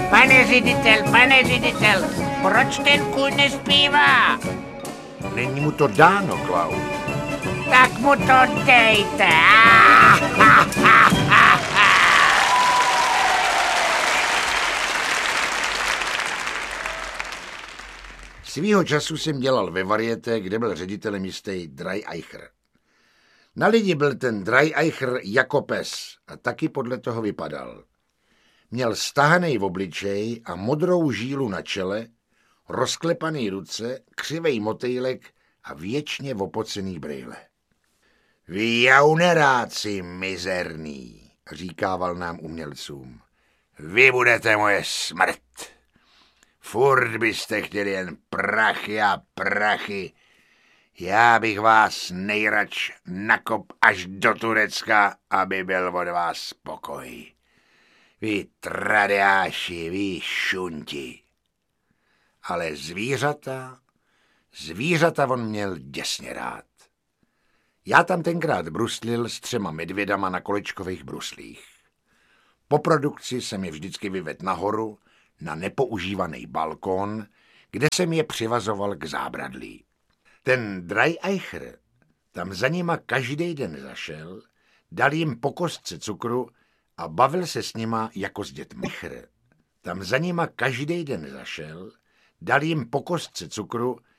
Pane ředitel, proč ten kůň nespívá? Není mu to dáno, Klau. Tak mu to dejte. Svýho času jsem dělal ve Varieté, kde byl ředitelem jistý Dreieicher. Na lidi byl ten Dreieicher jako pes a taky podle toho vypadal. Měl stahanej v obličej a modrou žílu na čele, rozklepaný ruce, křivej motýlek a věčně opocený brýle. Vy jauneráci mizerný, říkával nám umělcům. Vy budete moje smrt. Furt byste chtěli jen prachy a prachy. Já bych vás nejrač nakop až do Turecka, aby byl od vás pokoj. Vy tradáši, vy šunti. Ale zvířata on měl děsně rád. Já tam tenkrát bruslil s 3 medvědama na kolečkových bruslích. Po produkci jsem je vždycky vyvedl nahoru, na nepoužívaný balkón, kde jsem je přivazoval k zábradlí. Ten Dreieicher tam za nima každý den zašel, dal jim po kostce cukru a bavil se s nima jako s dětmi. Tam za nima každý den zašel, dal jim po kostce cukru